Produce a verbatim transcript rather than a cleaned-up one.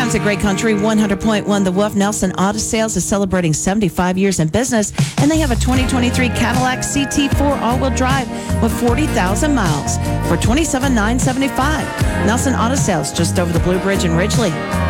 Friends of Great Country, one hundred point one The Wolf. Nelson Auto Sales is celebrating seventy-five years in business, and they have a twenty twenty-three Cadillac C T four all-wheel drive with forty thousand miles for twenty-seven thousand nine hundred seventy-five dollars. Nelson Auto Sales, just over the Blue Bridge in Ridgely.